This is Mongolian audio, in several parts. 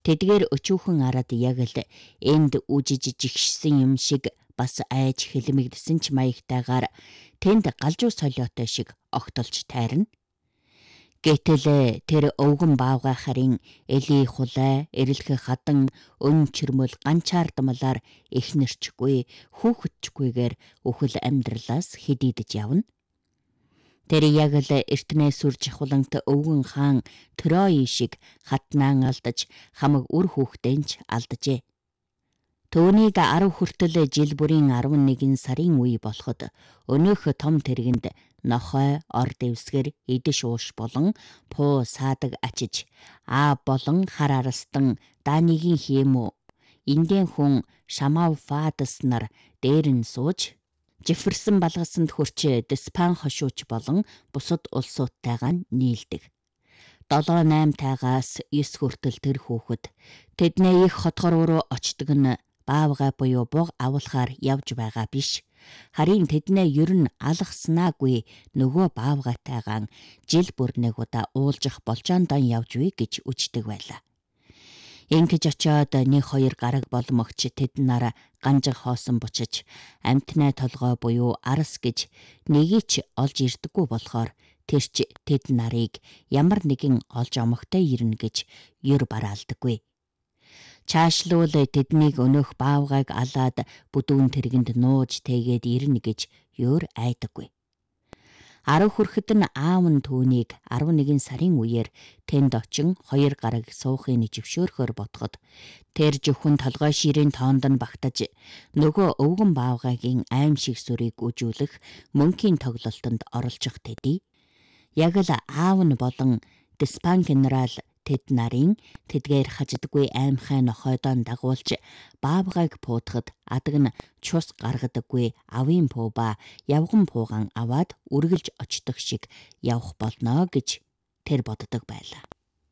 Тэдгээр өчүүхэн арад яг л энд үжиж жигшсэн юм шиг бас айж хэлмэгдсэн ч маягтайгаар тэнд галжуу солиотой шиг огтолж тайрна. Гэтэл тэр өвгөн баавгай харин эли хулай эрэлхэ хадан өн чирмөл ганчаардмалаар эхнэрчгүй хүүхэдчгүйгээр үхэл амьдралаас хэдийдэж явна. Тэр яг л эртнээ сүр жахулант өвгөн хаан Трой шиг хатнаан алдаж хамаг үр хүүхдэнч алджээ. Төвнийг 10 хүртэл жил бүрийн 11 сарын үе болоход өнөөх том тэргэнд нохой ор дэвсгэр идэж ууш болон пуу саадаг ачиж болон хар арастан данигийн хиймүү индэн хүн Шамав Фадас нар дээр нь сууж жифэрсэн балгасанд хүрч Диспан хошууч болон бусад улсуудтайгаа нийлдэг. 7-8 тагаас 9 хүртэл тэр хүүхэд тэдний их хотгор руу очдог нь баавгай буюу буг авуулахаар явж байгаа биш. Харин тэднээ ер нь алгаснаагүй нөгөө баавгайтайгаан жил бүр нэг удаа уулзах болжондон явж вэ гэж үждэг байлаа. Ингэж очиод 1-2 гараг боломогч тэд нараа ганжиг хоосон бучиж амтнай толгой буюу арас гэж нэгийг ч олж ирдэггүй болохоор тэрч тэд нарыг ямар нэгэн олж омогтой ирнэ гэж ер бараалдаггүй. Чаашлуул тэднийг өнөөх баавгайг алаад бүдүүн тэргэнд нууж тэгээд ирнэ гэж ер айдаггүй. 10 хүрэхэд нь аав нь түүнийг 11 сарын үеэр тэнд очин 2 гараг суухыг жившөөрөхөөр ботход тэр зөвхөн толгой ширийн тоонд нь багтаж нөгөө өвгөн баавгайгийн аим шиг сүрийг үжүүлэх мөнхийн тоглолтод оролцох тэдий. Яг л аав нь болон Диспан генерал тэд нарын тэдгээр хаждаггүй аймхай нохойдон дагуулж баавгайг пуутахад адаг нь чус гаргадаггүй авийн пуу ба явган пуугаан аваад үргэлж очдог шиг явах болно гэж тэр боддог байлаа.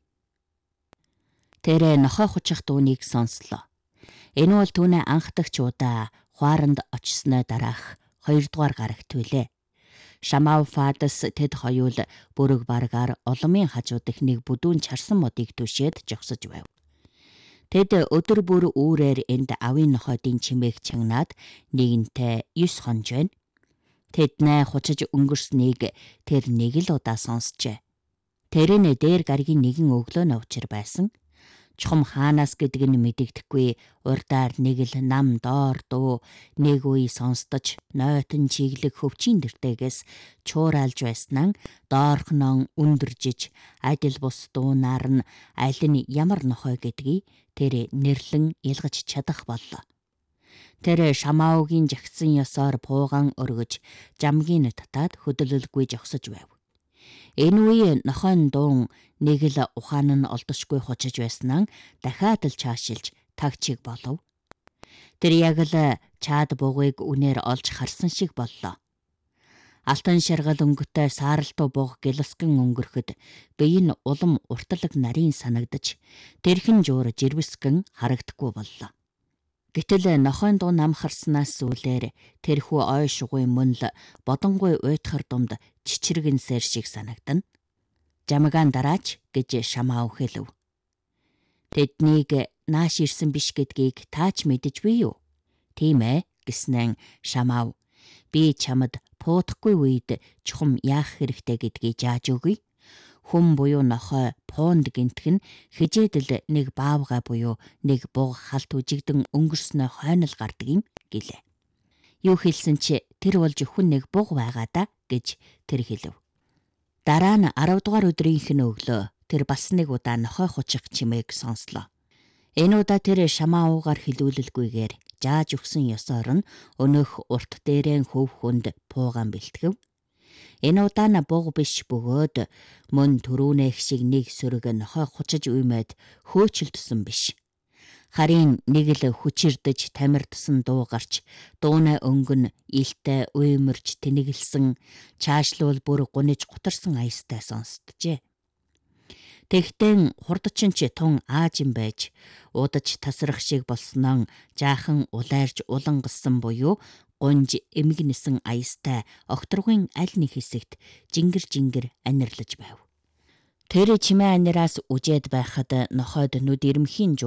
Тэр нохой хучих дуунийг сонслоо. Энэ бол түүний анх дахь удаа хуаранд очсны дараах 2 дугаар гарагт билээ. Шамав Фадас тэд хоёул бүрэг баргаар оломын хажууд ихнийг бүдүүн чарсан модыг түшээд жогсож байв. Тэд өдөр бүр үүрээр энд авийн нохойдын чимээг чагнаад нэгэнтээ 9 хонж байна. Тэднээ хучиж өнгөрснийг тэр нэг л удаа сонсчээ. Тэр нь дээр гаргийн нэгэн өглөө навчир байсан. Чухам хаанаас гэдэг нь мэдэгдэхгүй урдаар нэг л нам доор дуу нэг үе сонсдож нойтон чиглэг хөвчийн дэртэгээс чууралж байснаа доорхнон үндэржиж адил бус дуунаар нь аль нь ямар нохой гэдгийг тэр нэрлэн ялгаж чадах боллоо. Тэр Шамаугийн жагсан ёсоор пуугаан өргөж жамгийн татаад хөдөлөлгүй жогсож байв. Энэ үе нохойн дуун нэг л ухаан нь олдошгүй хучиж байснаа дахиад л чаашилж тагчиг болов. Тэр яг л чаад бугыг үнээр олж харсан шиг боллоо. Алтан шаргал өнгөтэй сааралтуу буг гэлэскэн өнгөрөхөд бие нь улам уртлаг нарийн санагдаж тэрхэн жуур жирвэскэн харагдахгүй боллоо. Гэтэл нохойн дуу намхарснаас сүүлээр тэрхүү ой шугуй мөн л бодонгуй уйтхар думд чичрэгэнсээр шиг санагдана. Жамагаан дараач гэж Шамав хэлв. Тэднийг нааш ирсэн биш гэдгийг таач мэдэж буй юу? Тийм ээ гэснэн Шамав. Би чамд пуутахгүй үед чухам яах хэрэгтэй гэдгийг зааж өгье. Хүм буюу нохой пуунд гинтхэн хижээдэл нэг баавгай буюу нэг буг халт үжигдэн өнгөрснөө хойнол гардаг юм гэлээ. Юу хэлсэн чи тэр бол зөвхөн нэг буг байгаа да гэж тэр хэлв. Дараа нь 10 дугаар өдрийнх нь өглөө тэр бас нэг удаа нохой хучих чимээг сонслоо. Энэ удаа тэр Шамаугаар хэлүүлэлгүйгээр зааж өгсөн ёсоор нь өнөөх урт дээрэн хөв хүнд пуугаан бэлтгэв. Энэ удаа на буг биш бөгөөд мөн түрүүнийх шиг нэг сөрөг нохой хучиж уймээд хөөчөлдсөн биш. Харин нэг л хүчирдэж тамирдсан дуу гарч дууны өнгөн илтэй уймарч тэнэглсэн чаашлуул бүр гуниж гутарсан аястай сонсджээ. Тэгтэн хурдчин ч тун аажин байж удаж тасрах шиг болсноо жаахан улайрж улангасан буюу гунж эмгэнсэн аястай огторгын аль нэг хэсэгт жингэр анирлаж байв. Тэр чимээ анираас үжээд байхад нохойд нүд ирмхийн